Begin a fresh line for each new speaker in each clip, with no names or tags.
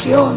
nación.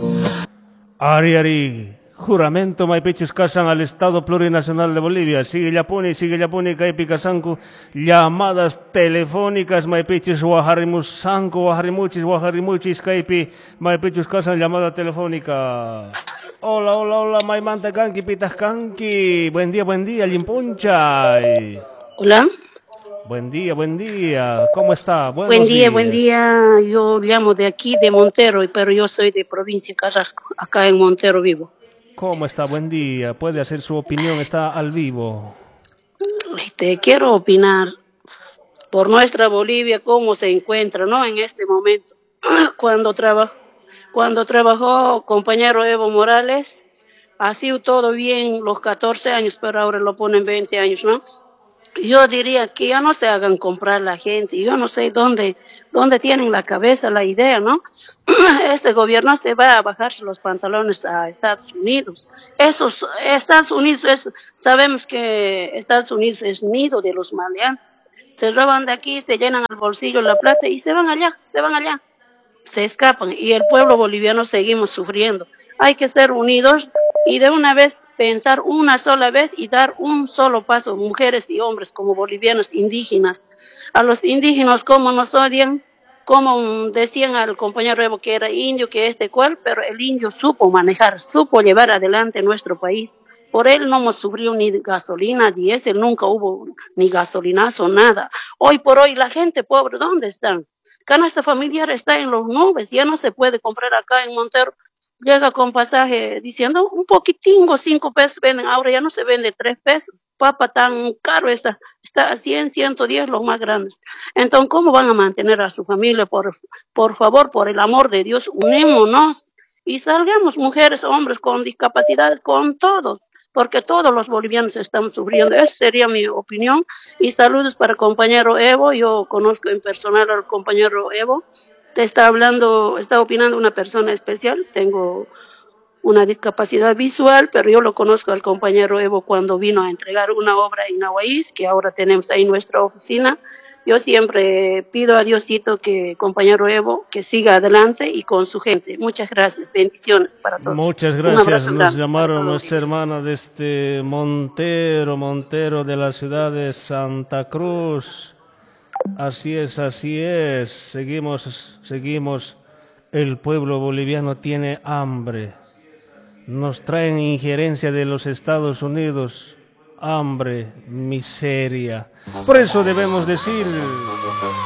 Ari, juramento maipichus casan al Estado Plurinacional de Bolivia. Sigue yapuni, kaipi casanku. Llamadas telefónicas maipichus waharimuchis, kaipi maipichus casan llamada telefónica. Hola, maimanta kanki, pitas kanki. Buen día, limpunchay.
Hola.
Buen día. ¿Cómo está?
Buen día.
Días.
Yo llamo de aquí, de Montero, pero yo soy de provincia Carrasco. Acá en Montero vivo.
¿Cómo está? Buen día. Puede hacer su opinión, está al vivo.
Quiero opinar por nuestra Bolivia, cómo se encuentra, ¿no? En este momento. Cuando trabajó compañero Evo Morales, ha sido todo bien los 14 años, pero ahora lo ponen 20 años, ¿no? Yo diría que ya no se hagan comprar la gente. Yo no sé dónde tienen la cabeza, la idea, ¿no? Este gobierno se va a bajarse los pantalones a Estados Unidos. Sabemos que Estados Unidos es nido de los maleantes. Se roban de aquí, se llenan al bolsillo la plata y se van allá. Se escapan y el pueblo boliviano seguimos sufriendo. Hay que ser unidos y de una vez pensar una sola vez y dar un solo paso, mujeres y hombres como bolivianos indígenas. A los indígenas como nos odian, como decían al compañero Evo que era indio, que es de cual, pero el indio supo manejar, supo llevar adelante nuestro país. Por él no hemos sufrido ni gasolina, diésel, nunca hubo ni gasolinazo, nada. Hoy por hoy la gente pobre, ¿dónde están? Canasta familiar está en las nubes, ya no se puede comprar acá en Montero. Llega con pasaje diciendo un poquitín, 5 pesos venden, ahora ya no se vende 3 pesos. Papa tan caro está a 100, 110 los más grandes. Entonces, ¿cómo van a mantener a su familia? Por favor, por el amor de Dios, unémonos y salgamos mujeres, hombres con discapacidades, con todos, porque todos los bolivianos estamos sufriendo. Esa sería mi opinión. Y saludos para el compañero Evo. Yo conozco en personal al compañero Evo. Está opinando una persona especial. Tengo una discapacidad visual, pero yo lo conozco al compañero Evo cuando vino a entregar una obra en Nahuaís, que ahora tenemos ahí nuestra oficina. Yo siempre pido a Diosito que compañero Evo que siga adelante y con su gente. Muchas gracias, bendiciones para todos.
Muchas gracias. Nos llamaron nuestra hermana desde Montero de la ciudad de Santa Cruz. Así es. Seguimos. El pueblo boliviano tiene hambre. Nos traen injerencia de los Estados Unidos. Hambre, miseria. Por eso debemos decir...